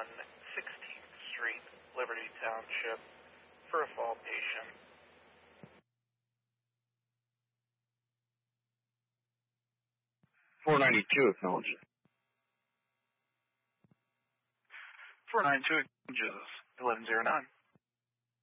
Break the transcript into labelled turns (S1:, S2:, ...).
S1: 16th Street, Liberty Township, for a fall patient.
S2: 492 acknowledged.
S1: 492 acknowledges 1109.